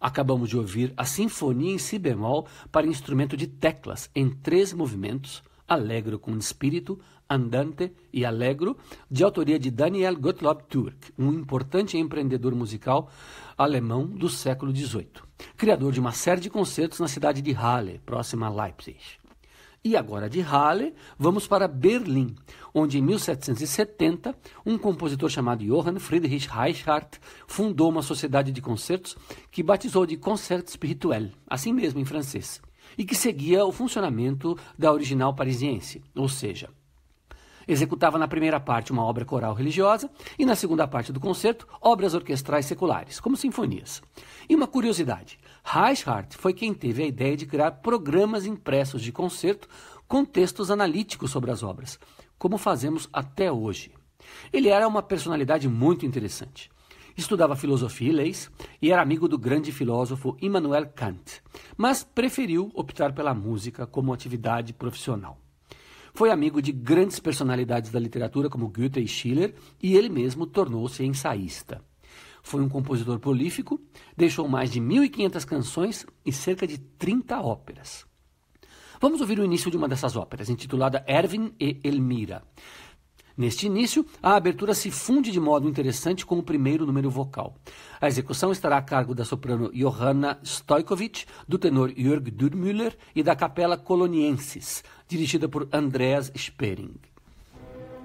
Acabamos de ouvir a Sinfonia em Si bemol para instrumento de teclas em 3 movimentos, Allegro com espírito, Andante e Allegro, de autoria de Daniel Gottlob Türk, um importante empreendedor musical alemão do século XVIII, criador de uma série de concertos na cidade de Halle, próxima a Leipzig. E agora de Halle, vamos para Berlim, onde em 1770, um compositor chamado Johann Friedrich Reichhardt fundou uma sociedade de concertos que batizou de Concert Spirituel, assim mesmo em francês, e que seguia o funcionamento da original parisiense, ou seja, executava na primeira parte uma obra coral religiosa e na segunda parte do concerto obras orquestrais seculares, como sinfonias. E uma curiosidade, Reichhardt foi quem teve a ideia de criar programas impressos de concerto com textos analíticos sobre as obras, como fazemos até hoje. Ele era uma personalidade muito interessante. Estudava filosofia e leis e era amigo do grande filósofo Immanuel Kant, mas preferiu optar pela música como atividade profissional. Foi amigo de grandes personalidades da literatura como Goethe e Schiller e ele mesmo tornou-se ensaísta. Foi um compositor prolífico, deixou mais de 1.500 canções e cerca de 30 óperas. Vamos ouvir o início de uma dessas óperas, intitulada Erwin e Elmira. Neste início, a abertura se funde de modo interessante com o primeiro número vocal. A execução estará a cargo da soprano Johanna Stojkovic, do tenor Jörg Dürmüller e da Capela Coloniensis, dirigida por Andreas Spering.